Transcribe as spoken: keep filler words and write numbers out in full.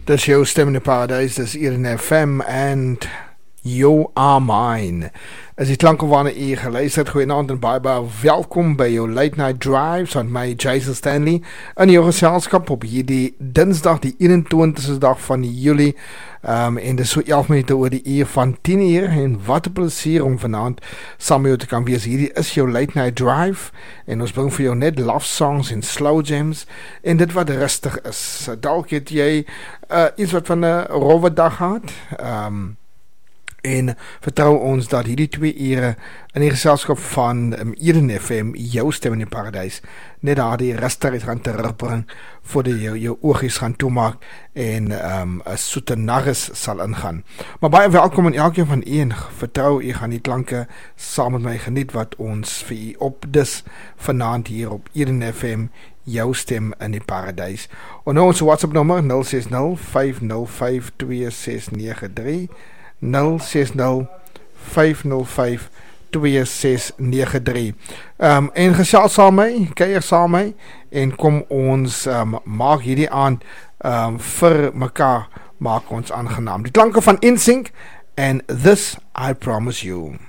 Dis jou stem in die paradijs, dis hier in F M and You Are Mine. As die klanke waarna u geluisterd, goeienaand en baie baie welkom by jou Late Night Drives aan my Jason Stanley in jou geselskap op hierdie dinsdag die eenentwintigste dag van Julie um, en dis so elf minute oor die uur van tien uur en wat 'n plesier om vanaand saam met jou te kan wees. Hierdie is jou Late Night Drive en ons bring vir jou net love songs en slow jams en dit wat rustig is. Dalk het jy uh, iets wat van 'n rowwe dag gehad, um, en vertrou ons dat hierdie twee ure in die geselskap van um, Eden F M, jou stem in die paradijs, net daar die rustigheid gaan terugbring voordat jou, jou oogies gaan toemaak en um, 'n soete narris sal ingaan. Maar baie welkom aan elkeen van u en vertrou u gaan die klanke saam met my geniet wat ons vir u opdis vanaand hier op Eden F M, jou stem in die paradijs. En nou ons WhatsApp nommer nul ses nul vyf nul vyf twee ses nege drie nul ses nul vyf nul vyf twee ses nege drie. Um, en gesels saam my, kuier saam my en kom ons um, maak hierdie aand um, vir mekaar, maak ons aangenaam. Die klanke van N Sync en This I Promise You.